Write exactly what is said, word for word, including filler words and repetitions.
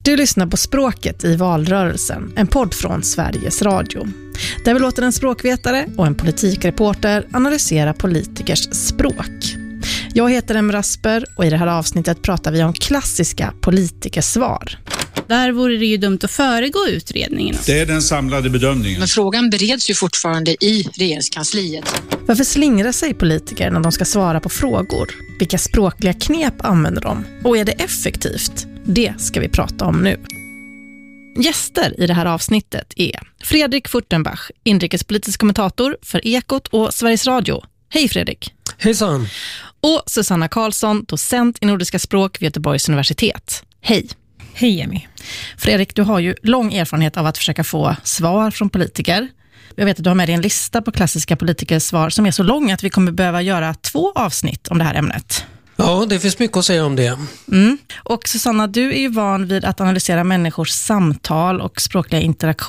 Du lyssnar på Språket i valrörelsen, en podd från Sveriges Radio. Där vi låter en språkvetare och en politikreporter analysera politikers språk. Jag heter Emma Rasper och i det här avsnittet pratar vi om klassiska politikersvar. Där vore det ju dumt att föregå utredningen. Det är den samlade bedömningen. Men frågan bereds ju fortfarande i regeringskansliet. Varför slingrar sig politiker när de ska svara på frågor? Vilka språkliga knep använder de? Och är det effektivt? Det ska vi prata om nu. Gäster i det här avsnittet är Fredrik Furtenbach, inrikespolitisk kommentator för Ekot och Sveriges Radio. Hej Fredrik! Hejsan! Och Susanna Karlsson, docent i nordiska språk vid Göteborgs universitet. Hej! Hej Emmy. Fredrik, du har ju lång erfarenhet av att försöka få svar från politiker. Jag vet att du har med dig en lista på klassiska politikersvar som är så lång att vi kommer behöva göra två avsnitt om det här ämnet. Ja, det finns mycket att säga om det. Mm. Och Susanna, du är ju van vid att analysera människors samtal och språkliga interaktioner